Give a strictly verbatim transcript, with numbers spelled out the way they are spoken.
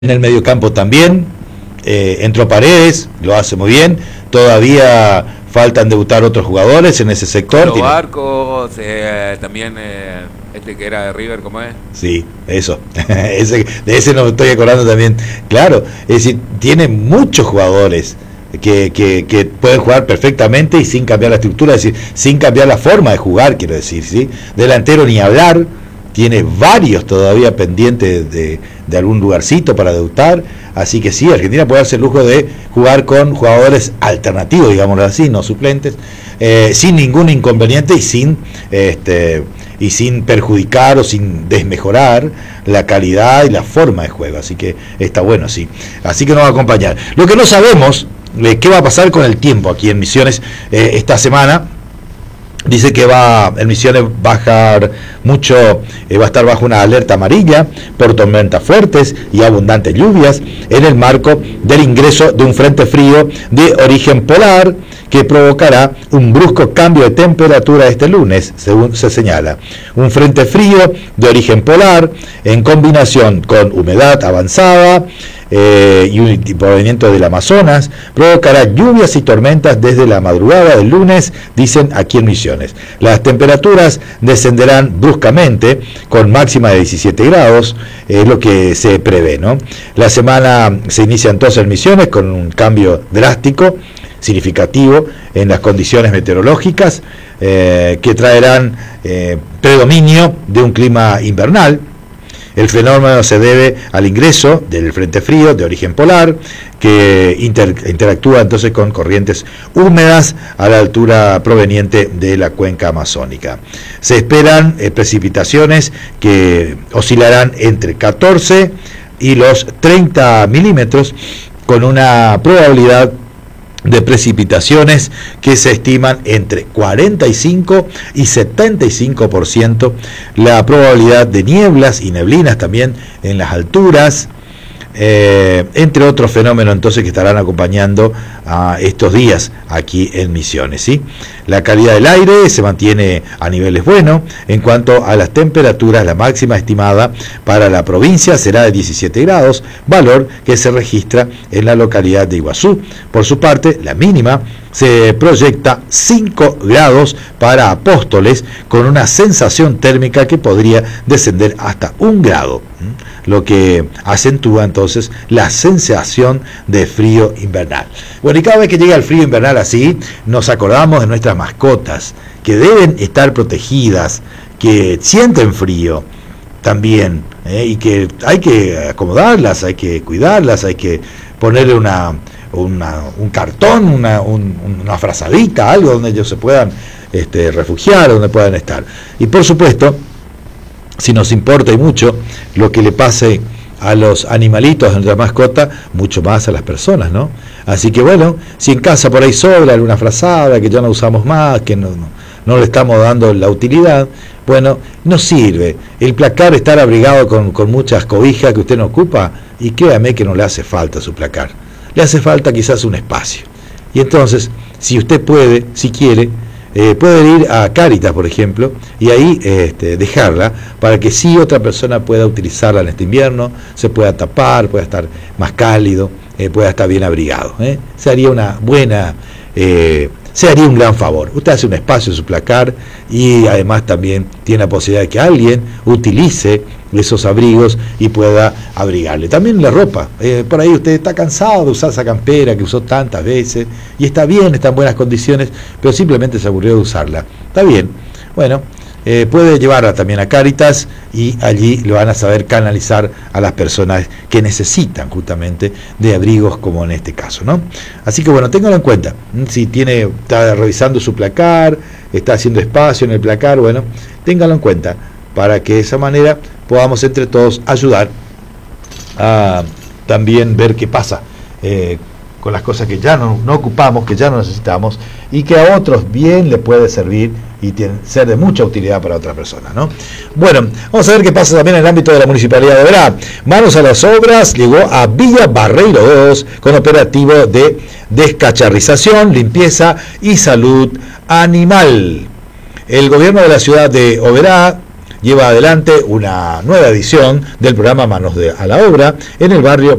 En el mediocampo también, eh, entró Paredes, lo hace muy bien, todavía faltan debutar otros jugadores en ese sector. Los Barcos, eh, también eh, este que era de River, ¿cómo es? Sí, eso, ese, de ese no me estoy acordando también, claro, es decir, tiene muchos jugadores que, que, que pueden jugar perfectamente y sin cambiar la estructura, es decir, sin cambiar la forma de jugar, quiero decir, ¿sí? Delantero ni hablar. Tiene varios todavía pendientes de, de algún lugarcito para debutar, así que sí, Argentina puede darse el lujo de jugar con jugadores alternativos, digámoslo así, no suplentes, eh, sin ningún inconveniente y sin este y sin perjudicar o sin desmejorar la calidad y la forma de juego, así que está bueno, sí, así que nos va a acompañar. Lo que no sabemos, eh, qué va a pasar con el tiempo aquí en Misiones eh, esta semana. Dice que va, en Misiones bajar mucho, eh, va a estar bajo una alerta amarilla por tormentas fuertes y abundantes lluvias en el marco del ingreso de un frente frío de origen polar que provocará un brusco cambio de temperatura este lunes, según se señala. Un frente frío de origen polar en combinación con humedad avanzada Eh, y un proveniente del Amazonas provocará lluvias y tormentas desde la madrugada del lunes, dicen aquí en Misiones. Las temperaturas descenderán bruscamente con máxima de diecisiete grados, es eh, lo que se prevé, ¿no? La semana se inicia entonces en Misiones con un cambio drástico, significativo en las condiciones meteorológicas eh, que traerán eh, predominio de un clima invernal. El fenómeno se debe al ingreso del frente frío de origen polar que inter, interactúa entonces con corrientes húmedas a la altura proveniente de la cuenca amazónica. Se esperan eh, precipitaciones que oscilarán entre catorce y los treinta milímetros con una probabilidad de precipitaciones que se estiman entre cuarenta y cinco y setenta y cinco por ciento, la probabilidad de nieblas y neblinas también en las alturas, eh, entre otros fenómenos entonces que estarán acompañando a estos días aquí en Misiones, ¿sí? La calidad del aire se mantiene a niveles buenos. En cuanto a las temperaturas, la máxima estimada para la provincia será de diecisiete grados, valor que se registra en la localidad de Iguazú. Por su parte, la mínima se proyecta cinco grados para Apóstoles, con una sensación térmica que podría descender hasta un grado, lo que acentúa entonces la sensación de frío invernal. Bueno, y cada vez que llega el frío invernal así, nos acordamos de nuestras mascotas, que deben estar protegidas, que sienten frío también, ¿eh? Y que hay que acomodarlas, hay que cuidarlas, hay que ponerle una, una un cartón, una, un, una frazadita, algo donde ellos se puedan este, refugiar, donde puedan estar. Y por supuesto, si nos importa y mucho lo que le pase a los animalitos de nuestra mascota, mucho más a las personas, ¿no? Así que bueno, si en casa por ahí sobra alguna frazada que ya no usamos más, que no, no, no le estamos dando la utilidad, bueno, no sirve. El placar, estar abrigado con, con muchas cobijas que usted no ocupa, y créame que no le hace falta su placar. Le hace falta quizás un espacio. Y entonces, si usted puede, si quiere, Eh, puede ir a Cáritas, por ejemplo, y ahí este, dejarla para que sí otra persona pueda utilizarla en este invierno, se pueda tapar, pueda estar más cálido, eh, pueda estar bien abrigado. ¿eh? Se haría una buena, eh, se haría un gran favor. Usted hace un espacio en su placar y además también tiene la posibilidad de que alguien utilice esos abrigos y pueda abrigarle. También la ropa, eh, por ahí usted está cansado de usar esa campera que usó tantas veces y está bien, está en buenas condiciones, pero simplemente se aburrió de usarla. Está bien, bueno, eh, puede llevarla también a Cáritas y allí lo van a saber canalizar a las personas que necesitan justamente de abrigos como en este caso, ¿no? Así que bueno, téngalo en cuenta. Si tiene, está revisando su placar, está haciendo espacio en el placar, bueno, téngalo en cuenta para que de esa manera podamos entre todos ayudar a también ver qué pasa eh, con las cosas que ya no, no ocupamos, que ya no necesitamos y que a otros bien le puede servir y tiene, ser de mucha utilidad para otra persona, ¿no? Bueno, vamos a ver qué pasa también en el ámbito de la Municipalidad de Oberá. Manos a las obras, llegó a Villa Barreiro dos con operativo de descacharrización, limpieza y salud animal. El gobierno de la ciudad de Oberá lleva adelante una nueva edición del programa Manos de, a la Obra en el barrio